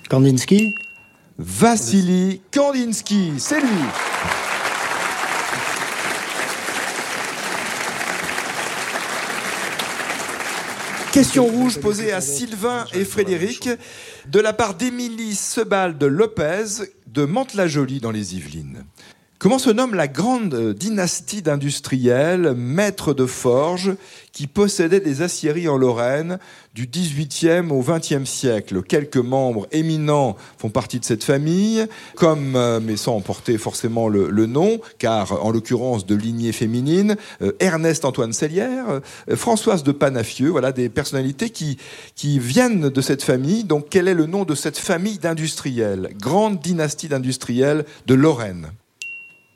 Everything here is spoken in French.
Kandinsky. Vassili Kandinsky, c'est lui. Question rouge posée à Sylvain et Frédéric de la part d'Émilie Sebald Lopez de Mantes-la-Jolie dans les Yvelines. Comment se nomme la grande dynastie d'industriels, maîtres de forge, qui possédait des aciéries en Lorraine du XVIIIe au XXe siècle? Quelques membres éminents font partie de cette famille, mais sans en porter forcément le nom, car en l'occurrence de lignée féminine, Ernest-Antoine Sellière, Françoise de Panafieux, voilà des personnalités qui viennent de cette famille. Donc quel est le nom de cette famille d'industriels? Grande dynastie d'industriels de Lorraine.